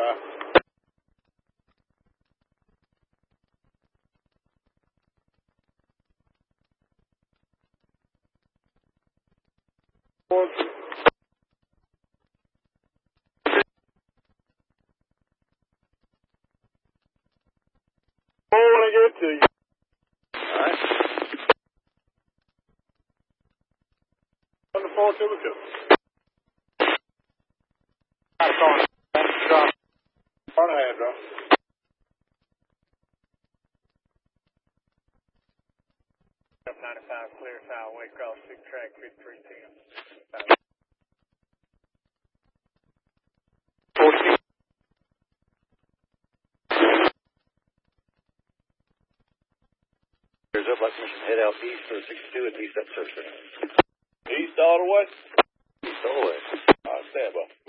When I get to you. Alright. On the 422. Got a call. Drop. On ahead, bro. Up 95, clear highway, cross 6 track 5310. 14. Here's up, like mission, head out east for 62 at east up search. East all the way? East all the way. Stand by.